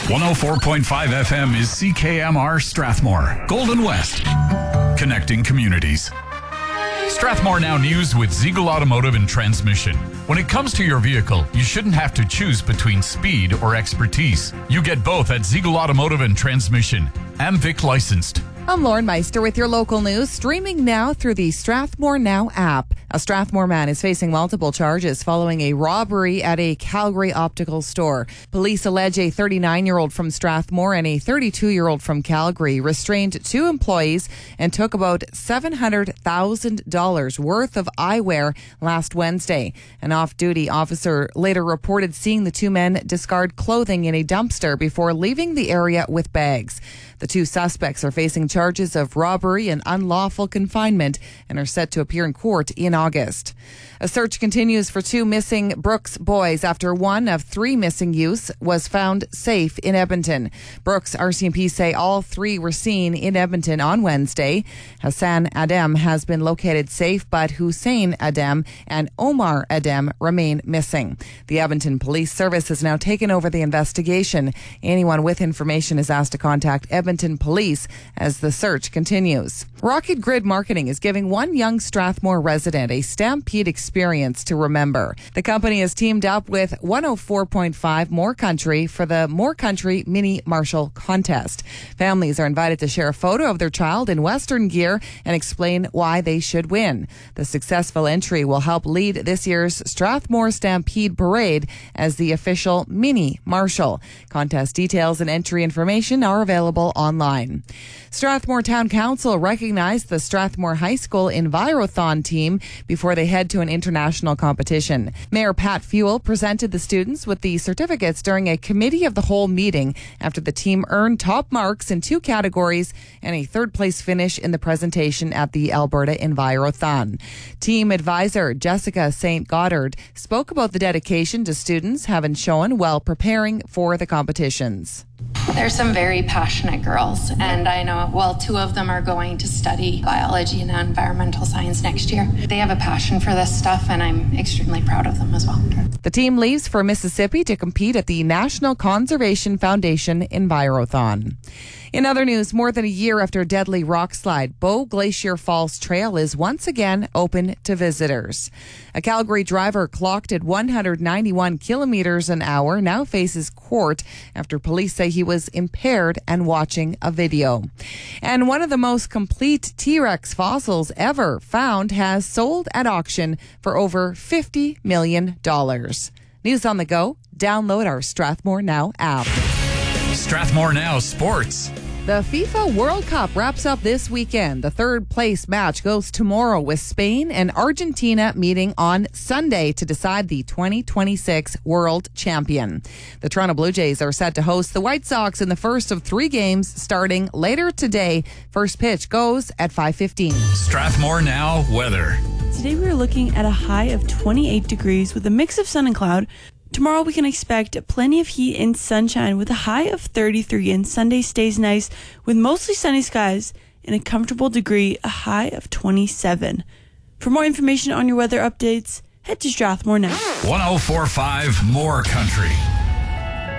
104.5 FM is CKMR Strathmore, Golden West, connecting communities. Strathmore Now News with Ziegel Automotive and Transmission. When it comes to your vehicle, you shouldn't have to choose between speed or expertise. You get both at Ziegel Automotive and Transmission. AMVIC licensed. I'm Lauren Meister with your local news, streaming now through the Strathmore Now app. A Strathmore man is facing multiple charges following a robbery at a Calgary optical store. Police allege a 39-year-old from Strathmore and a 32-year-old from Calgary restrained two employees and took about $700,000 worth of eyewear last Wednesday. An off-duty officer later reported seeing the two men discard clothing in a dumpster before leaving the area with bags. The two suspects are facing charges of robbery and unlawful confinement and are set to appear in court in August. A search continues for two missing Brooks boys after one of three missing youths was found safe in Edmonton. Brooks RCMP say all three were seen in Edmonton on Wednesday. Hassan Adem has been located safe, but Hussein Adem and Omar Adem remain missing. The Edmonton Police Service has now taken over the investigation. Anyone with information is asked to contact Edmonton Police as the search continues. Rocket Grid Marketing is giving one young Strathmore resident a Stampede experience to remember. The company has teamed up with 104.5 More Country for the More Country Mini Marshall Contest. Families are invited to share a photo of their child in Western gear and explain why they should win. The successful entry will help lead this year's Strathmore Stampede Parade as the official Mini Marshall. Contest details and entry information are available online. Strathmore Town Council recognized the Strathmore High School Envirothon team before they head to an international competition. Mayor Pat Fuel presented the students with the certificates during a committee of the whole meeting after the team earned top marks in two categories and a third-place finish in the presentation at the Alberta Envirothon. Team advisor Jessica St. Goddard spoke about the dedication to students having shown while preparing for the competitions. There's some very passionate girls, and I know, two of them are going to study biology and environmental science next year. They have a passion for this stuff, and I'm extremely proud of them as well. The team leaves for Mississippi to compete at the National Conservation Foundation Envirothon. In other news, more than a year after a deadly rock slide, Bow Glacier Falls Trail is once again open to visitors. A Calgary driver clocked at 191 kilometers an hour now faces court after police say he was impaired and watching a video. And one of the most complete T-Rex fossils ever found has sold at auction for over $50 million. News on the go. Download our Strathmore Now app. Strathmore Now Sports. The FIFA World Cup wraps up this weekend. The third place match goes tomorrow with Spain and Argentina meeting on Sunday to decide the 2026 world champion. The Toronto Blue Jays are set to host the White Sox in the first of three games starting later today. First pitch goes at 5:15. Strathmore Now weather. Today we are looking at a high of 28 degrees with a mix of sun and cloud. Tomorrow we can expect plenty of heat and sunshine with a high of 33, and Sunday stays nice with mostly sunny skies and a comfortable degree, a high of 27. For more information on your weather updates, head to Strathmore Now. 104.5 More Country.